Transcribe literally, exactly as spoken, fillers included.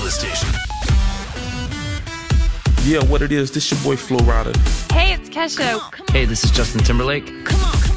the station. Yeah, what it is, this your boy Flo Rida. Hey, it's Kesha. Hey, this is Justin Timberlake. Come on, come